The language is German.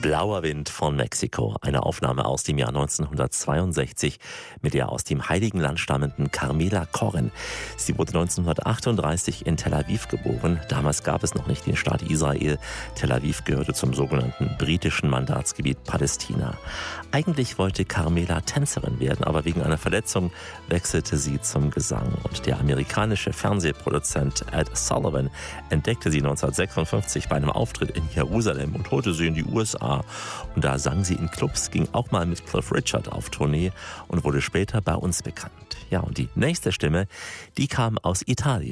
Blauer Wind von Mexiko, eine Aufnahme aus dem Jahr 1962 mit der aus dem Heiligen Land stammenden Carmela Corrin. Sie wurde 1938 in Tel Aviv geboren. Damals gab es noch nicht den Staat Israel. Tel Aviv gehörte zum sogenannten britischen Mandatsgebiet Palästina. Eigentlich wollte Carmela Tänzerin werden, aber wegen einer Verletzung wechselte sie zum Gesang. Und der amerikanische Fernsehproduzent Ed Sullivan entdeckte sie 1956 bei einem Auftritt in Jerusalem und holte sie in die USA. Und da sang sie in Clubs, ging auch mal mit Cliff Richard auf Tournee und wurde später bei uns bekannt. Ja, und die nächste Stimme, die kam aus Italien.